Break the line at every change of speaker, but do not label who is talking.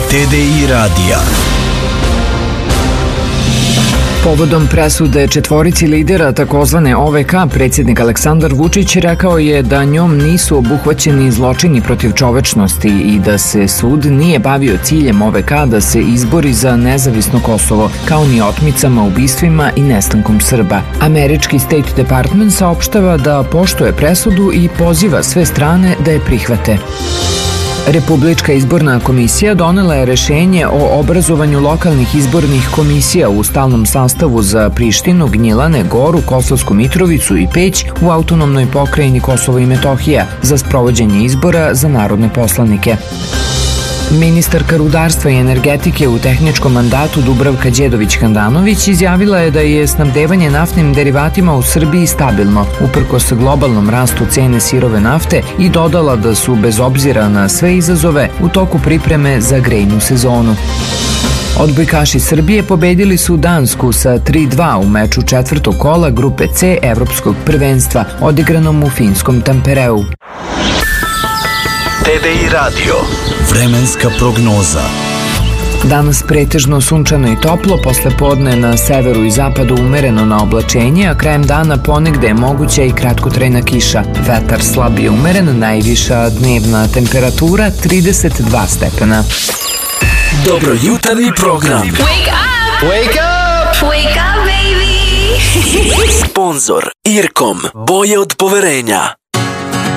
TDI radija.
Povodom presude četvorici lidera takozvane OVK, predsjednik Aleksandar Vučić rekao je da njom nisu obuhvaćeni zločini protiv čovečnosti i da se sud nije bavio ciljem OVK da se izbori za nezavisno Kosovo, kao ni otmicama, ubistvima i nestankom Srba. Američki State Department saopštava da poštuje presudu i poziva sve strane da je prihvate. Republička izborna komisija donela je rešenje o obrazovanju lokalnih izbornih komisija u stalnom sastavu za Prištinu, Gnjilane, Goru, Kosovsku Mitrovicu i Peć u autonomnoj pokrajini Kosovo i Metohija za sprovođenje izbora za narodne poslanike. Ministarka rudarstva i energetike u tehničkom mandatu Dubravka Đedović-Handanović izjavila je da je snabdevanje naftnim derivatima u Srbiji stabilno, uprkos globalnom rastu cene sirove nafte, i dodala da su, bez obzira na sve izazove, u toku pripreme za grejnu sezonu. Odbojkaši Srbije pobedili su Dansku sa 3:2 u meču četvrtog kola grupe C Evropskog prvenstva, odigranom u finskom Tampereu.
TDI radio. Vremenska prognoza.
Danas pretežno sunčano i toplo, posle podne na severu i zapadu umereno na oblačenje, a krajem dana ponegde je moguća i kratkotrajna kiša. Vetar slab i umeren, najviša dnevna temperatura 32 stepena.
Dobrojutarnji program.
Wake up!
Wake up!
Wake up, baby!
Sponzor Irkom. Boje od poverenja.